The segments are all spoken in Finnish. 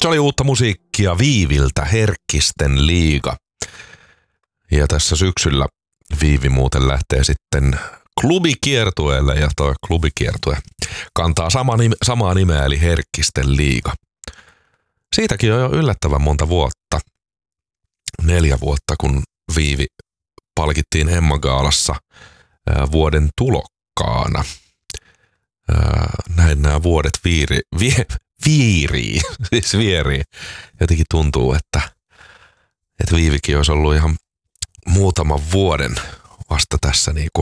Se oli uutta musiikkia Viiviltä, Herkkisten liiga. Ja tässä syksyllä Viivi muuten lähtee sitten klubikiertueelle ja tuo klubikiertue kantaa samaa nimeä eli Herkkisten liiga. Siitäkin on jo yllättävän monta vuotta. 4 vuotta, kun Viivi palkittiin Emma-gaalassa vuoden tulokkaana. Näin nämä vuodet vierii. Jotenkin tuntuu, että Viivikin olisi ollut ihan muutaman vuoden vasta tässä niinku,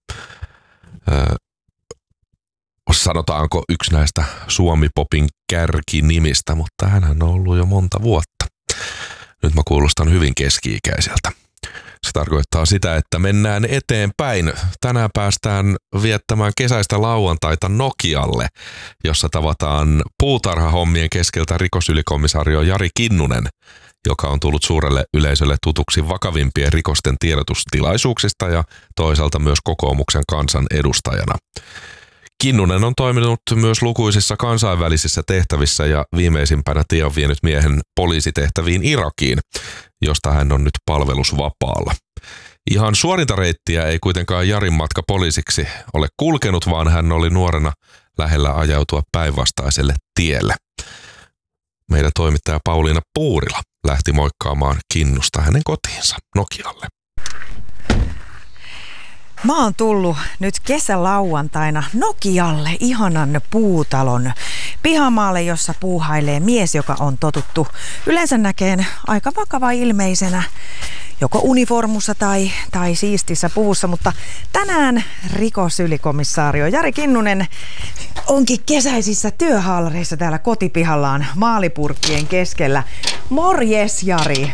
sanotaanko yksi näistä Suomi-popin kärkinimistä, mutta hänhän on ollut jo monta vuotta. Nyt mä kuulostan hyvin keski-ikäiseltä. Se tarkoittaa sitä, että mennään eteenpäin. Tänään päästään viettämään kesäistä lauantaita Nokialle, jossa tavataan puutarhahommien keskeltä rikosylikomissaario Jari Kinnunen, joka on tullut suurelle yleisölle tutuksi vakavimpien rikosten tiedotustilaisuuksista ja toisaalta myös kokoomuksen kansanedustajana. Kinnunen on toiminut myös lukuisissa kansainvälisissä tehtävissä ja viimeisimpänä tie on vienyt miehen poliisitehtäviin Irakiin, josta hän on nyt palvelusvapaalla. Ihan suorinta reittiä ei kuitenkaan Jarin matka poliisiksi ole kulkenut, vaan hän oli nuorena lähellä ajautua päinvastaiselle tielle. Meidän toimittaja Pauliina Puurila lähti moikkaamaan Kinnusta hänen kotiinsa Nokialle. Mä oon tullut nyt kesälauantaina Nokialle, ihanan puutalon pihamaalle, jossa puuhailee mies, joka on totuttu yleensä näkeen aika vakava ilmeisenä, joko uniformussa tai siistissä puvussa, mutta tänään rikosylikomissaario Jari Kinnunen onkin kesäisissä työhaalareissa täällä kotipihallaan maalipurkkien keskellä. Morjes, Jari!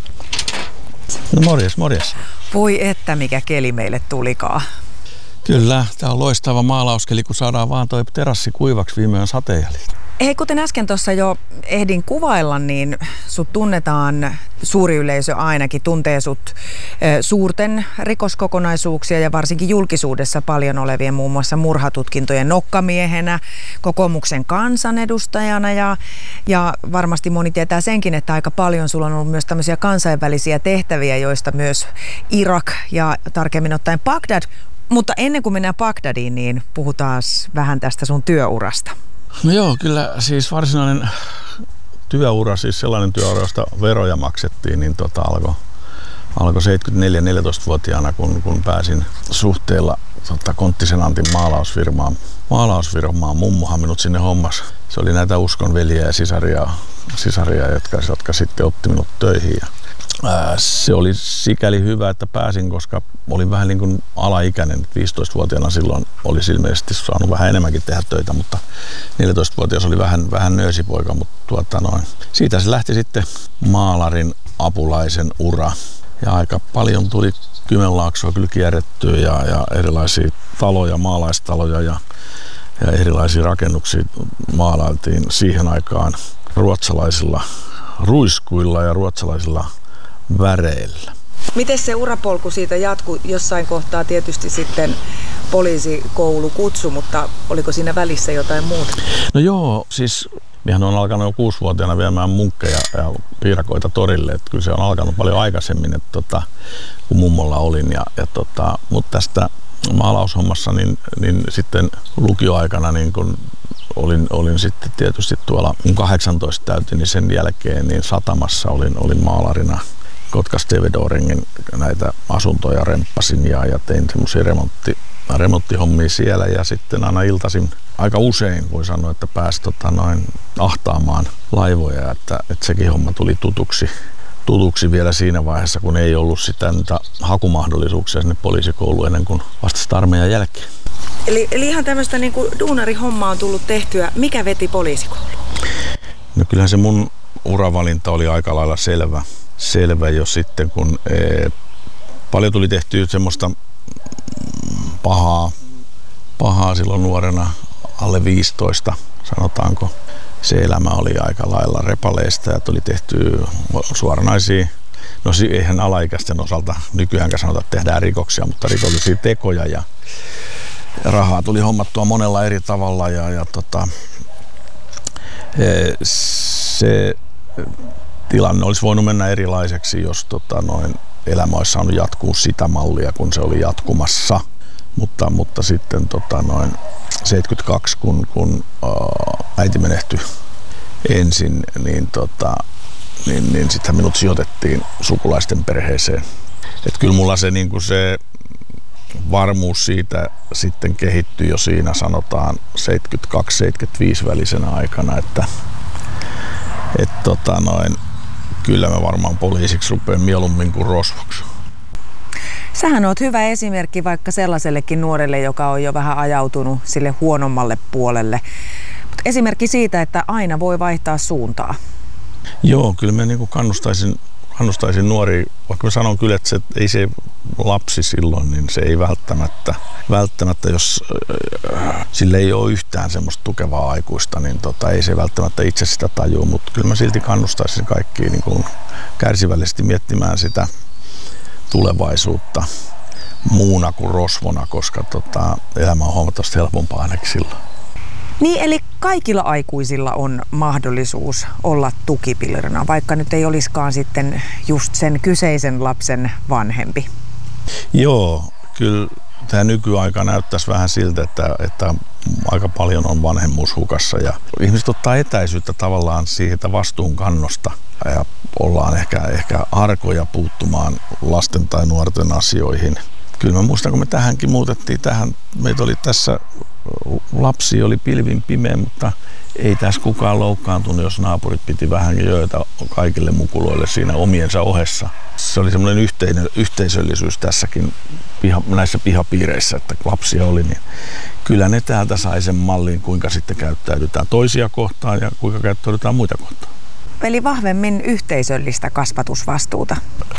No morjes. Voi että mikä keli meille tulikaan. Kyllä, tämä on loistava maalauskeli, kun saadaan vaan toi terassi kuivaksi viime yön sateen jäljiltä. Hei, kuten äsken tuossa jo ehdin kuvailla, niin sut tunnetaan, suuri yleisö ainakin tuntee sut suurten rikoskokonaisuuksia ja varsinkin julkisuudessa paljon olevien muun muassa murhatutkintojen nokkamiehenä, kokoomuksen kansanedustajana ja varmasti moni tietää senkin, että aika paljon sulla on ollut myös tämmöisiä kansainvälisiä tehtäviä, joista myös Irak ja tarkemmin ottaen Bagdad. Mutta ennen kuin mennään Bagdadiin, niin puhutaan vähän tästä sun työurasta. No joo, kyllä siis varsinainen työura, siis sellainen työura, josta veroja maksettiin, niin alkoi 74 14-vuotiaana, kun pääsin suhteella Konttisen Antin maalausfirmaan. Mummuhan minut sinne hommas. Se oli näitä uskonveliä ja sisaria jotka sitten otti minut töihin. Se oli sikäli hyvä, että pääsin, koska olin vähän niin kuin alaikäinen. 15-vuotiaana silloin olisi ilmeisesti saanut vähän enemmänkin tehdä töitä, mutta 14-vuotias oli vähän nöösipoika. Mutta siitä se lähti sitten maalarin apulaisen ura. Ja aika paljon tuli Kymenlaaksoa kyllä kierrettyä ja erilaisia taloja, maalaistaloja ja erilaisia rakennuksia maalailtiin siihen aikaan ruotsalaisilla ruiskuilla ja ruotsalaisilla väreillä. Miten se urapolku siitä jatkui? Jossain kohtaa tietysti sitten poliisikoulu kutsu, mutta oliko siinä välissä jotain muuta? No joo, siis minähän on alkanut jo 6-vuotiaana viemään munkkeja ja piirakoita torille. Että kyllä se on alkanut paljon aikaisemmin, että kun mummolla olin. Mutta tästä maalaushommassa niin sitten lukioaikana niin kun olin sitten tietysti tuolla, kun 18 täytin, niin sen jälkeen niin satamassa olin maalarina. Kotkas Stevedoringin näitä asuntoja remppasin ja tein semmoisia remonttihommia siellä ja sitten aina iltaisin aika usein voi sanoa, että pääsi ahtaamaan laivoja, että sekin homma tuli tutuksi vielä siinä vaiheessa, kun ei ollut sitä hakumahdollisuuksia sinne poliisikouluun ennen kuin vasta armeijan jälkeen. Eli ihan tämmöistä niin kuin duunarihommaa on tullut tehtyä. Mikä veti poliisikouluun? No kyllähän se mun uravalinta oli aika lailla selvä jo sitten, kun paljon tuli tehtyä semmoista pahaa silloin nuorena, alle 15, sanotaanko. Se elämä oli aika lailla repaleista ja tuli tehty suoranaisia, no eihän alaikäisten osalta nykyäänkään sanota, että tehdään rikoksia, mutta rikollisia tekoja ja rahaa tuli hommattua monella eri tavalla se tilanne olisi voinut mennä erilaiseksi, jos elämä olisi saanut jatkuu sitä mallia, kun se oli jatkumassa. Mutta sitten 72, kun äiti menehtyi ensin, niin sitten minut sijoitettiin sukulaisten perheeseen. Et kyllä mulla se, niin se varmuus siitä sitten kehittyi jo siinä sanotaan 72-75 välisenä aikana, että kyllä mä varmaan poliisiksi rupean mieluummin kuin rosvoksi. Sähän oot hyvä esimerkki vaikka sellaisellekin nuorelle, joka on jo vähän ajautunut sille huonommalle puolelle. Mutta esimerkki siitä, että aina voi vaihtaa suuntaa. Joo, kyllä mä niin kannustaisin nuoria, vaikka mä sanon kyllä, että ei se lapsi silloin, niin se ei välttämättä jos sille ei ole yhtään semmoista tukevaa aikuista, niin ei se välttämättä itse sitä tajua, mutta kyllä mä silti kannustaisin kaikkia niin kuin kärsivällisesti miettimään sitä tulevaisuutta muuna kuin rosvona, koska elämä on huomattavasti helpompaa ainakin silloin. Niin, eli kaikilla aikuisilla on mahdollisuus olla tukipillerina, vaikka nyt ei olisikaan sitten just sen kyseisen lapsen vanhempi. Joo, kyllä tämä nykyaika näyttäisi vähän siltä, että aika paljon on vanhemmuus hukassa ja ihmiset ottaa etäisyyttä tavallaan siitä vastuunkannosta ja ollaan ehkä arkoja puuttumaan lasten tai nuorten asioihin. Kyllä mä muistan, kun me tähänkin muutettiin meitä oli tässä, lapsi oli pilvin pimeä, mutta ei tässä kukaan loukkaantunut, jos naapurit piti vähän jöötä kaikille mukuloille siinä omiensa ohessa. Se oli semmoinen yhteisöllisyys tässäkin näissä pihapiireissä, että lapsia oli, niin kyllä ne täältä sai sen mallin, kuinka sitten käyttäydytään toisia kohtaan ja kuinka käyttäydytään muita kohtaan. Eli vahvemmin yhteisöllistä kasvatusvastuuta.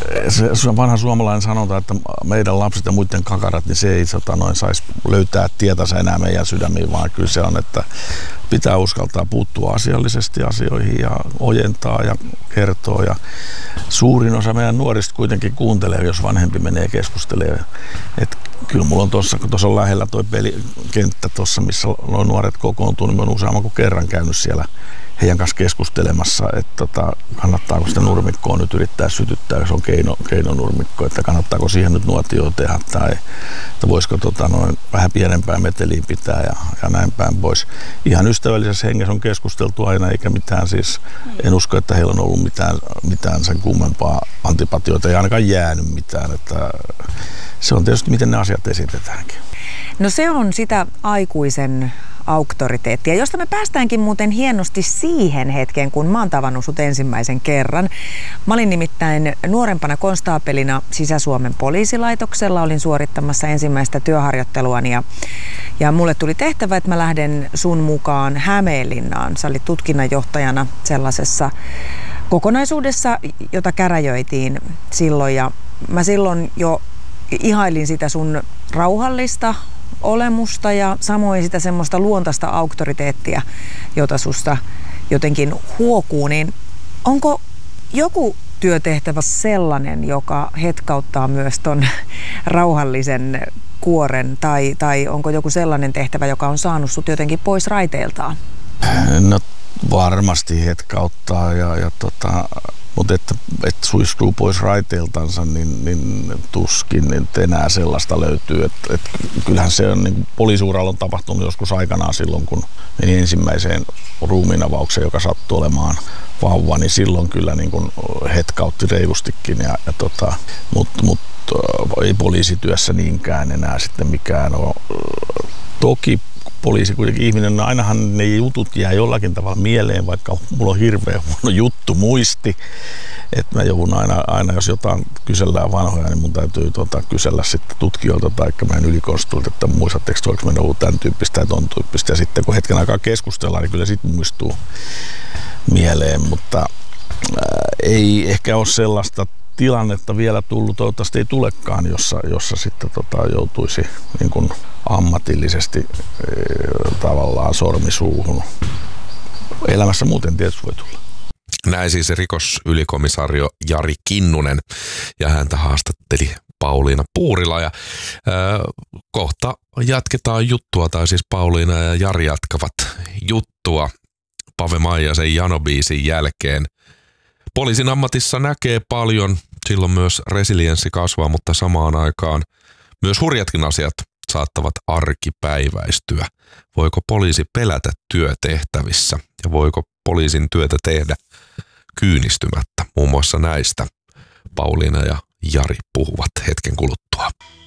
Se vanha suomalainen sanonta, että meidän lapset ja muiden kakarat, niin se ei saisi löytää tietänsä enää meidän sydämiin, vaan kyllä se on, että pitää uskaltaa puuttua asiallisesti asioihin ja ojentaa ja kertoa. Ja suurin osa meidän nuorista kuitenkin kuuntelee, jos vanhempi menee keskustelemaan. Et kyllä mulla on tuossa, kun tuossa on lähellä tuo pelikenttä tuossa, missä nuo nuoret kokoontuu, niin mä oon useamman kuin kerran käynyt siellä heidän kanssa keskustelemassa, että kannattaako sitä nurmikkoa nyt yrittää sytyttää, jos on keinonurmikko, että kannattaako siihen nyt nuotioon tehdä tai että voisiko vähän pienempää meteliin pitää ja näin päin pois. Ihan ystävällisessä hengessä on keskusteltu aina, eikä mitään siis, en usko, että heillä on ollut mitään sen kummempaa antipatioita, ei ainakaan jäänyt mitään, että se on tietysti miten ne asiat esitetäänkin. No se on sitä aikuisen auktoriteettia, josta me päästäänkin muuten hienosti siihen hetkeen, kun mä oon tavannut sut ensimmäisen kerran. Mä olin nimittäin nuorempana konstaapelina Sisä-Suomen poliisilaitoksella, olin suorittamassa ensimmäistä työharjoitteluani ja mulle tuli tehtävä, että mä lähden sun mukaan Hämeenlinnaan. Sä olit tutkinnanjohtajana sellaisessa kokonaisuudessa, jota käräjöitiin silloin ja mä silloin jo ihailin sitä sun rauhallista olemusta ja samoin sitä semmoista luontaista auktoriteettia, jota susta jotenkin huokuu, niin onko joku työtehtävä sellainen, joka hetkauttaa myös ton rauhallisen kuoren tai onko joku sellainen tehtävä, joka on saanut sut jotenkin pois raiteiltaan? No varmasti hetkauttaa mutta että suistuu pois raiteiltansa, niin tuskin että enää sellaista löytyy. Että kyllähän se on, niin poliisiuralla on tapahtunut joskus aikanaan silloin, kun meni ensimmäiseen ruumiinavaukseen, joka sattui olemaan vauva, niin silloin kyllä niin kuin hetkautti reilustikin. Mutta ei poliisityössä niinkään enää sitten mikään ole. Toki poliisi kuitenkin ihminen, ainahan ne jutut jää jollakin tavalla mieleen, vaikka mulla on hirveän huono juttu muisti. Että mä joudun aina, jos jotain kysellään vanhoja, niin mun täytyy kysellä sitten tutkijoilta tai meidän ylikonstulilta, että muistatteko oliko meidän ollut tämän tyyppistä ja ton tyyppistä. Ja sitten kun hetken aikaa keskustellaan, niin kyllä sitten muistuu mieleen, mutta ei ehkä ole sellaista tilannetta vielä tullut, toivottavasti ei tulekaan, jossa sitten joutuisi niin kuin ammatillisesti tavallaan sormisuuhun. Elämässä muuten tietysti voi tulla. Näin siis rikosylikomisario Jari Kinnunen ja häntä haastatteli Pauliina Puurila ja kohta jatketaan juttua, tai siis Pauliina ja Jari jatkavat juttua. Pave Maijasen Jano-biisin jälkeen. Poliisin ammatissa näkee paljon, silloin myös resilienssi kasvaa, mutta samaan aikaan myös hurjatkin asiat saattavat arkipäiväistyä. Voiko poliisi pelätä työtehtävissä ja voiko poliisin työtä tehdä kyynistymättä? Muun muassa näistä Pauliina ja Jari puhuvat hetken kuluttua.